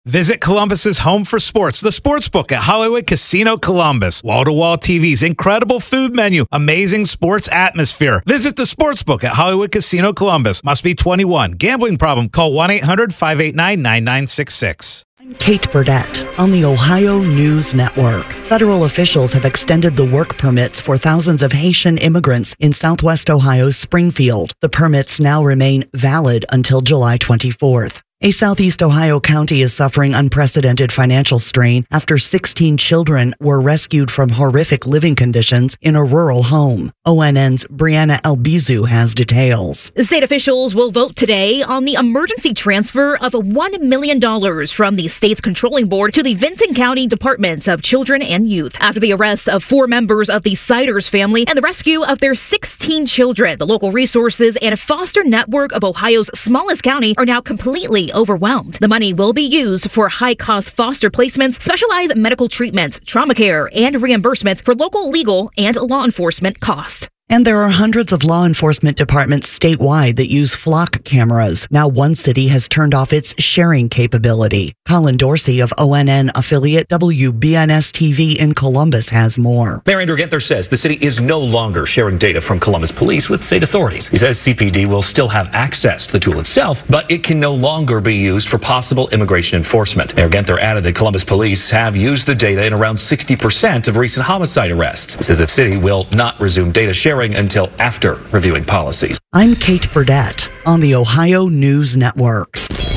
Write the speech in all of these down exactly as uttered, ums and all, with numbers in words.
Visit Columbus's home for sports, the Sportsbook at Hollywood Casino Columbus. Wall-to-wall T Vs, incredible food menu, amazing sports atmosphere. Visit the Sportsbook at Hollywood Casino Columbus. Must be twenty-one. Gambling problem? Call one eight hundred five eight nine nine nine six six. I'm Kate Burdett on the Ohio News Network. Federal officials have extended the work permits for thousands of Haitian immigrants in southwest Ohio's Springfield. The permits now remain valid until July twenty-fourth. A southeast Ohio county is suffering unprecedented financial strain after sixteen children were rescued from horrific living conditions in a rural home. O N N's Brianna Albizu has details. State officials will vote today on the emergency transfer of one million dollars from the state's controlling board to the Vinton County Departments of Children and Youth after the arrest of four members of the Siders family and the rescue of their sixteen children. The local resources and foster network of Ohio's smallest county are now completely overwhelmed. The money will be used for high-cost foster placements, specialized medical treatments, trauma care, and reimbursements for local legal and law enforcement costs. And there are hundreds of law enforcement departments statewide that use flock cameras. Now one city has turned off its sharing capability. Colin Dorsey of O N N affiliate W B N S T V in Columbus has more. Mayor Andrew Ginther says the city is no longer sharing data from Columbus police with state authorities. He says C P D will still have access to the tool itself, but it can no longer be used for possible immigration enforcement. Mayor Ginther added that Columbus police have used the data in around sixty percent of recent homicide arrests. He says the city will not resume data sharing until after reviewing policies. I'm Kate Burdett on the Ohio News Network.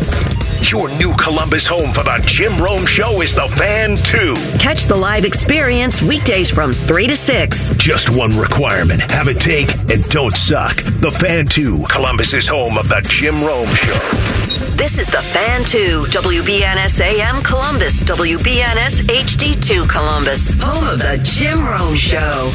Your new Columbus home for the Jim Rome Show is the Fan two. Catch the live experience weekdays from three to six. Just one requirement. Have a take and don't suck. The Fan two, Columbus's home of the Jim Rome Show. This is the Fan two, W B N S A M Columbus, W B N S H D two Columbus, home of the Jim Rome Show.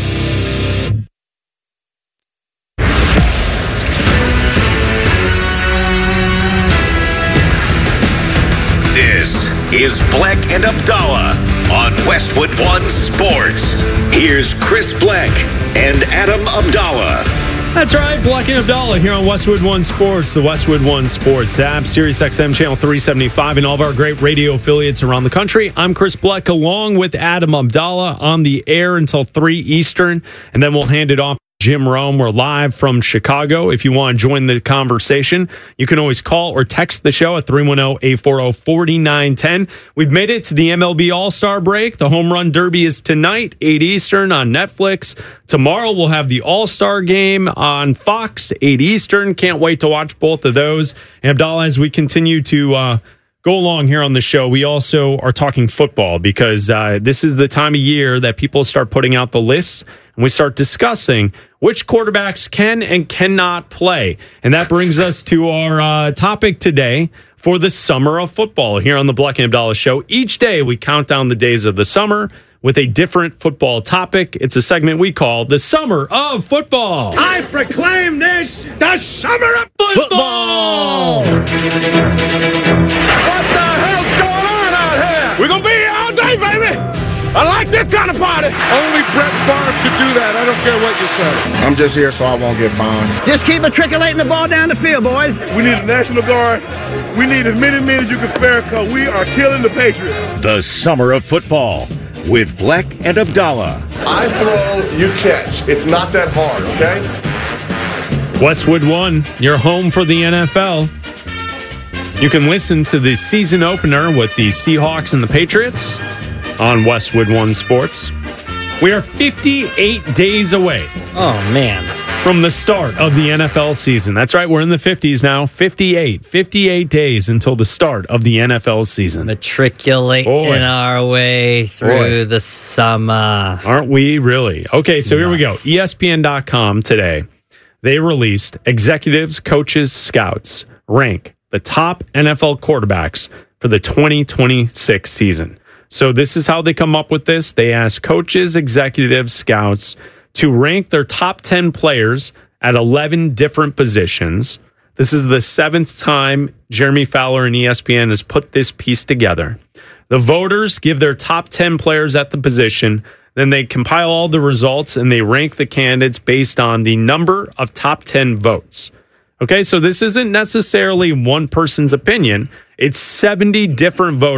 This is Black and Abdallah on Westwood One Sports. Here's Chris Black and Adam Abdallah. That's right, Black and Abdallah here on Westwood One Sports, the Westwood One Sports app, Sirius X M Channel three seventy-five, and all of our great radio affiliates around the country. I'm Chris Black along with Adam Abdallah on the air until three Eastern, and then we'll hand it off Jim Rome. We're live from Chicago. If you want to join the conversation, you can always call or text the show at three one zero, eight four zero, four nine one zero. We've made it to the M L B All-Star break. The Home Run Derby is tonight, eight Eastern on Netflix. Tomorrow we'll have the All-Star Game on Fox, eight Eastern. Can't wait to watch both of those. And Abdallah, as we continue to uh, go along here on the show, we also are talking football because uh, this is the time of year that people start putting out the lists and we start discussing which quarterbacks can and cannot play. And that brings us to our uh, topic today for the summer of football here on the Black and Abdallah Show. Each day we count down the days of the summer with a different football topic. It's a segment we call the Summer of Football. I proclaim this the Summer of Football! What the hell's going on out here? We're going to be here all day, baby. I like this kind of party. Only Brett Favre could do that. I don't care what you say. I'm just here so I won't get fined. Just keep matriculating the ball down the field, boys. We need a National Guard. We need as many men as you can spare because we are killing the Patriots. The Summer of Football with Black and Abdallah. I throw, you catch. It's not that hard, okay? Westwood One, your home for the N F L. You can listen to the season opener with the Seahawks and the Patriots on Westwood One Sports. We are fifty-eight days away. Oh, man. From the start of the N F L season. That's right, we're in the fifties now. fifty-eight. fifty-eight days until the start of the N F L season. Matriculating Boy. our way through Boy. the summer. Aren't we really? Okay, It's so here we go. nuts. E S P N dot com today. They released executives, coaches, scouts rank the top N F L quarterbacks for the twenty twenty-six season. So this is how they come up with this. They ask coaches, executives, scouts to rank their top ten players at eleven different positions. This is the seventh time Jeremy Fowler and E S P N has put this piece together. The voters give their top ten players at the position. Then they compile all the results and they rank the candidates based on the number of top ten votes. Okay, so this isn't necessarily one person's opinion. It's seventy different voters.